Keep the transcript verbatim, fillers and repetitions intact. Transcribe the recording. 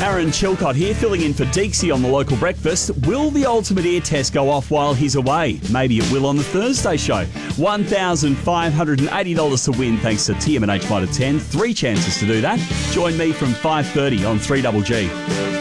Aaron Chilcott here, filling in for Deeksy on the local breakfast. Will the ultimate ear test go off while he's away? Maybe it will on the Thursday show. one thousand five hundred eighty dollars to win thanks to T M N H Mitre ten. Three chances to do that. Join me from five thirty on three G G.